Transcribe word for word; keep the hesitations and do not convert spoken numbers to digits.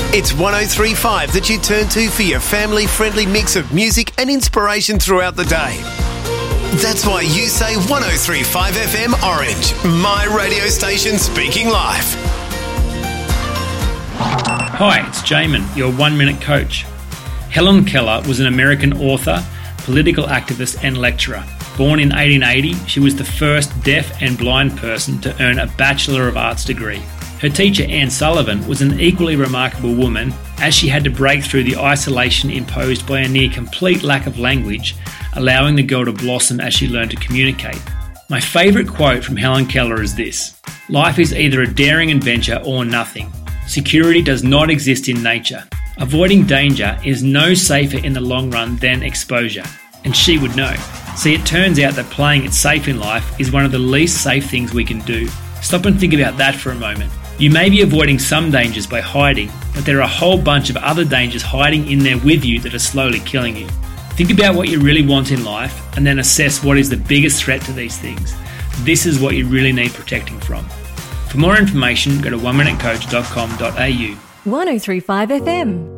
It's one oh three point five that you turn to for your family-friendly mix of music and inspiration throughout the day. That's why you say one oh three point five F M Orange, my radio station speaking life. Hi, it's Jamin, your one-minute coach. Helen Keller was an American author, political activist and lecturer. Born in eighteen eighty, she was the first deaf and blind person to earn a Bachelor of Arts degree. Her teacher, Anne Sullivan, was an equally remarkable woman, as she had to break through the isolation imposed by a near complete lack of language, allowing the girl to blossom as she learned to communicate. My favourite quote from Helen Keller is this: "Life is either a daring adventure or nothing. Security does not exist in nature. Avoiding danger is no safer in the long run than exposure." And she would know. See, it turns out that playing it safe in life is one of the least safe things we can do. Stop and think about that for a moment. You may be avoiding some dangers by hiding, but there are a whole bunch of other dangers hiding in there with you that are slowly killing you. Think about what you really want in life and then assess what is the biggest threat to these things. This is what you really need protecting from. For more information, go to one minute coach dot com dot a u. one oh three point five F M